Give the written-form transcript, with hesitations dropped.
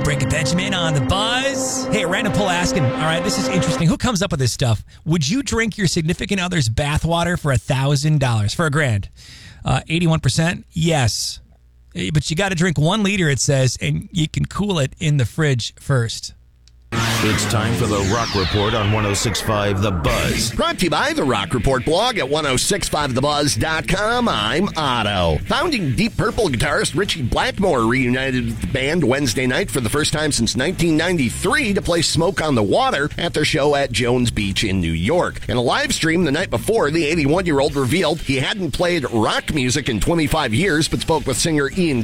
Frank and Benjamin on the Buzz. Hey, random poll asking, all right, this is interesting. Who comes up with this stuff? Would you drink your significant other's bathwater for $1,000, for $1,000? 81%, yes. But you got to drink 1 liter, it says, and you can cool it in the fridge first. It's time for the Rock Report on 106.5 The Buzz. Brought to you by the Rock Report blog at 1065thebuzz.com. I'm Otto. Founding Deep Purple guitarist Richie Blackmore reunited with the band Wednesday night for the first time since 1993 to play Smoke on the Water at their show at Jones Beach in New York. In a live stream the night before, the 81-year-old revealed he hadn't played rock music in 25 years, but spoke with singer Ian